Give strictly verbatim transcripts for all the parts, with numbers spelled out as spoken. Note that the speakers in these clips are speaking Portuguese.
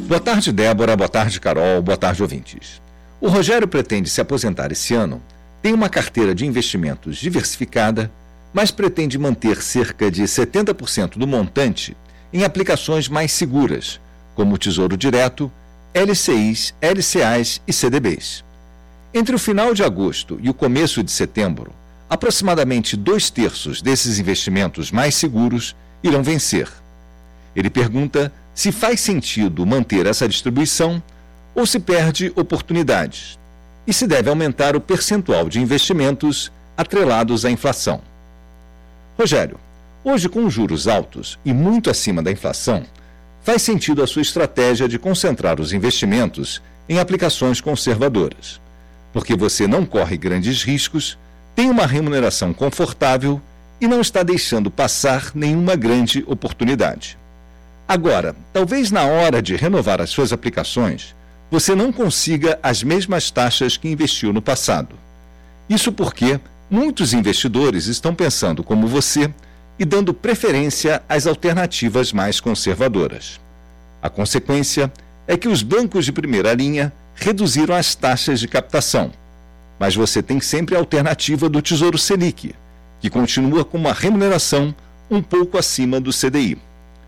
Boa tarde, Débora. Boa tarde, Carol. Boa tarde, ouvintes. O Rogério pretende se aposentar esse ano, tem uma carteira de investimentos diversificada, mas pretende manter cerca de setenta por cento do montante em aplicações mais seguras, como o Tesouro Direto, L C Is, L C As e C D Bs. Entre o final de agosto e o começo de setembro, aproximadamente dois terços desses investimentos mais seguros irão vencer. Ele pergunta se faz sentido manter essa distribuição ou se perde oportunidades e se deve aumentar o percentual de investimentos atrelados à inflação. Rogério, hoje com juros altos e muito acima da inflação, faz sentido a sua estratégia de concentrar os investimentos em aplicações conservadoras, porque você não corre grandes riscos, tem uma remuneração confortável e não está deixando passar nenhuma grande oportunidade. Agora, talvez na hora de renovar as suas aplicações, você não consiga as mesmas taxas que investiu no passado. Isso porque muitos investidores estão pensando como você e dando preferência às alternativas mais conservadoras. A consequência é que os bancos de primeira linha reduziram as taxas de captação, mas você tem sempre a alternativa do Tesouro Selic, que continua com uma remuneração um pouco acima do C D I.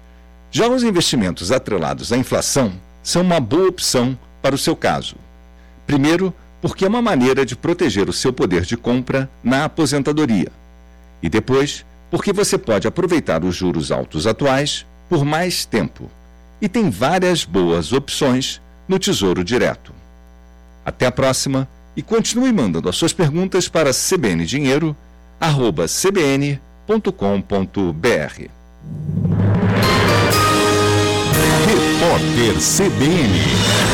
Já os investimentos atrelados à inflação são uma boa opção para o seu caso. Primeiro, porque é uma maneira de proteger o seu poder de compra na aposentadoria. E depois, porque você pode aproveitar os juros altos atuais por mais tempo. E tem várias boas opções no Tesouro Direto. Até a próxima e continue mandando as suas perguntas para cbndinheiro arroba c b n ponto com ponto b r. Repórter C B N.